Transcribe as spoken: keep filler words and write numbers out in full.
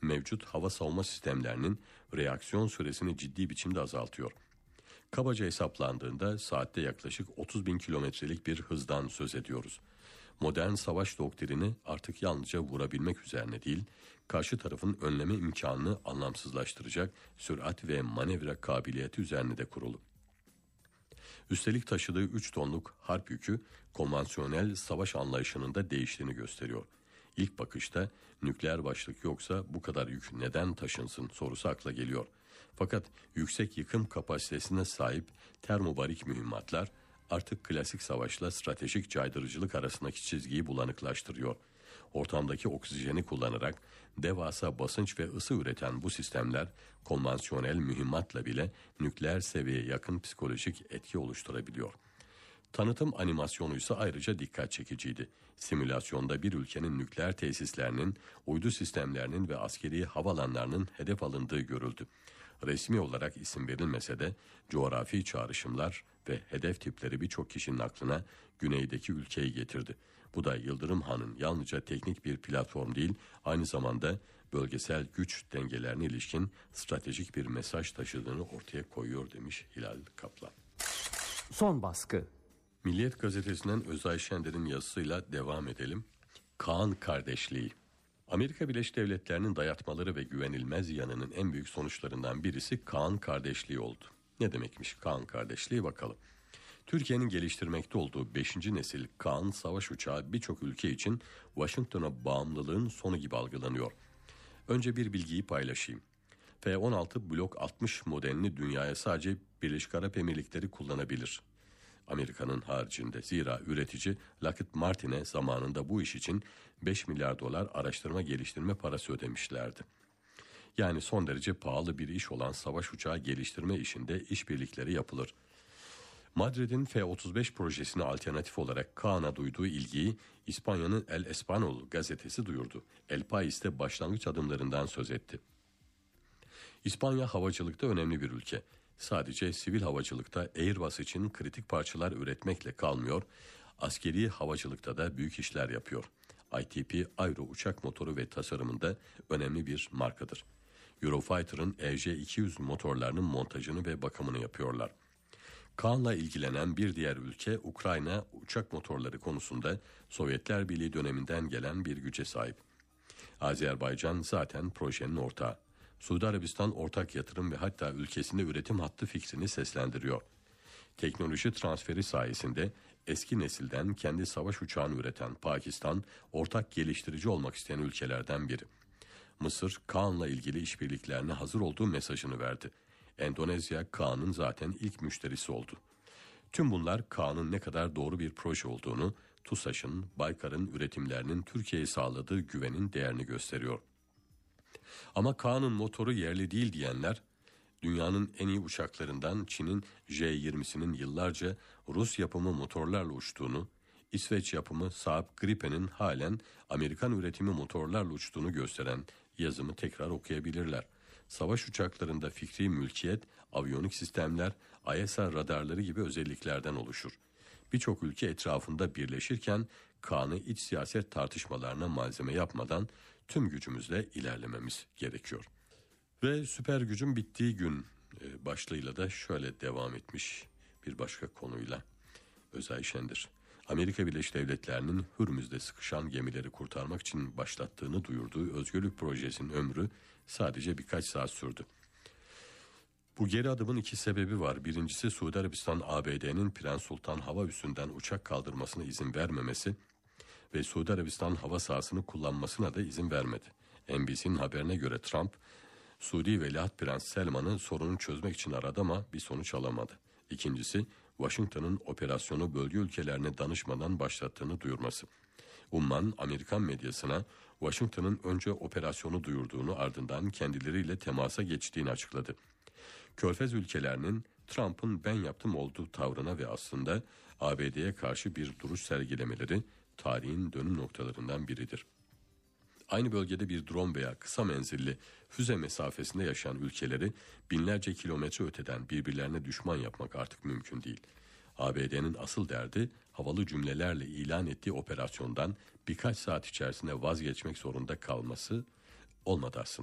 mevcut hava savunma sistemlerinin reaksiyon süresini ciddi biçimde azaltıyor. Kabaca hesaplandığında saatte yaklaşık otuz bin kilometrelik bir hızdan söz ediyoruz. Modern savaş doktrini artık yalnızca vurabilmek üzerine değil, karşı tarafın önleme imkanını anlamsızlaştıracak sürat ve manevra kabiliyeti üzerine de kurulu. Üstelik taşıdığı üç tonluk harp yükü konvansiyonel savaş anlayışının da değiştiğini gösteriyor. İlk bakışta nükleer başlık yoksa bu kadar yük neden taşınsın sorusu akla geliyor. Fakat yüksek yıkım kapasitesine sahip termobarik mühimmatlar artık klasik savaşla stratejik caydırıcılık arasındaki çizgiyi bulanıklaştırıyor. Ortamdaki oksijeni kullanarak devasa basınç ve ısı üreten bu sistemler konvansiyonel mühimmatla bile nükleer seviyeye yakın psikolojik etki oluşturabiliyor. Tanıtım animasyonu ise ayrıca dikkat çekiciydi. Simülasyonda bir ülkenin nükleer tesislerinin, uydu sistemlerinin ve askeri havalanlarının hedef alındığı görüldü. Resmi olarak isim verilmese de coğrafi çağrışımlar ve hedef tipleri birçok kişinin aklına güneydeki ülkeyi getirdi. Bu da Yıldırım Han'ın yalnızca teknik bir platform değil, aynı zamanda bölgesel güç dengelerine ilişkin stratejik bir mesaj taşıdığını ortaya koyuyor demiş Hilal Kaplan. Son baskı. Milliyet gazetesinden Özay Şender'in yazısıyla devam edelim. Kaan kardeşliği. Amerika Birleşik Devletleri'nin dayatmaları ve güvenilmez yanının en büyük sonuçlarından birisi Kaan kardeşliği oldu. Ne demekmiş Kaan kardeşliği bakalım. Türkiye'nin geliştirmekte olduğu beşinci nesil Kaan savaş uçağı birçok ülke için Washington'a bağımlılığın sonu gibi algılanıyor. Önce bir bilgiyi paylaşayım. F on altı Block altmış modelini dünyaya sadece Birleşik Arap Emirlikleri kullanabilir. Amerika'nın haricinde, zira üretici Lockheed Martin'e zamanında bu iş için beş milyar dolar araştırma geliştirme parası ödemişlerdi. Yani son derece pahalı bir iş olan savaş uçağı geliştirme işinde işbirlikleri yapılır. Madrid'in F otuz beş projesine alternatif olarak Kaan'a duyduğu ilgiyi İspanya'nın El Español gazetesi duyurdu. El País'te başlangıç adımlarından söz etti. İspanya havacılıkta önemli bir ülke. Sadece sivil havacılıkta Airbus için kritik parçalar üretmekle kalmıyor, askeri havacılıkta da büyük işler yapıyor. I T P Aero uçak motoru ve tasarımında önemli bir markadır. Eurofighter'ın E J iki yüz motorlarının montajını ve bakımını yapıyorlar. Kaan'la ilgilenen bir diğer ülke Ukrayna uçak motorları konusunda Sovyetler Birliği döneminden gelen bir güce sahip. Azerbaycan zaten projenin ortağı. Suudi Arabistan ortak yatırım ve hatta ülkesinde üretim hattı fikrini seslendiriyor. Teknoloji transferi sayesinde eski nesilden kendi savaş uçağını üreten Pakistan, ortak geliştirici olmak isteyen ülkelerden biri. Mısır, Kaan'la ilgili işbirliklerine hazır olduğu mesajını verdi. Endonezya, Kaan'ın zaten ilk müşterisi oldu. Tüm bunlar Kaan'ın ne kadar doğru bir proje olduğunu, TUSAŞ'ın, Baykar'ın üretimlerinin Türkiye'ye sağladığı güvenin değerini gösteriyor. Ama Kaan'ın motoru yerli değil diyenler, dünyanın en iyi uçaklarından Çin'in J yirmisinin yıllarca Rus yapımı motorlarla uçtuğunu, İsveç yapımı Saab Gripen'in halen Amerikan üretimi motorlarla uçtuğunu gösteren yazımı tekrar okuyabilirler. Savaş uçaklarında fikri mülkiyet, aviyonik sistemler, I S R radarları gibi özelliklerden oluşur. Birçok ülke etrafında birleşirken Kaan'ı iç siyaset tartışmalarına malzeme yapmadan tüm gücümüzle ilerlememiz gerekiyor. Ve süper gücün bittiği gün başlığıyla da şöyle devam etmiş bir başka konuyla Özay Şendir. Amerika Birleşik Devletleri'nin Hürmüz'de sıkışan gemileri kurtarmak için başlattığını duyurduğu özgürlük projesinin ömrü sadece birkaç saat sürdü. Bu geri adımın iki sebebi var. Birincisi Suudi Arabistan A B D'nin Prens Sultan hava üssünden uçak kaldırmasına izin vermemesi ve Suudi Arabistan hava sahasını kullanmasına da izin vermedi. N B C'nin haberine göre Trump, Suudi Veliaht Prens Selman'ı sorunu çözmek için aradı ama bir sonuç alamadı. İkincisi, Washington'ın operasyonu bölge ülkelerine danışmadan başlattığını duyurması. Umman, Amerikan medyasına Washington'ın önce operasyonu duyurduğunu, ardından kendileriyle temasa geçtiğini açıkladı. Körfez ülkelerinin Trump'ın ben yaptım olduğu tavrına ve aslında A B D'ye karşı bir duruş sergilemeleri tarihin dönüm noktalarından biridir. Aynı bölgede bir drone veya kısa menzilli füze mesafesinde yaşayan ülkeleri binlerce kilometre öteden birbirlerine düşman yapmak artık mümkün değil. A B D'nin asıl derdi havalı cümlelerle ilan ettiği operasyondan birkaç saat içerisinde vazgeçmek zorunda kalması olmadı aslında.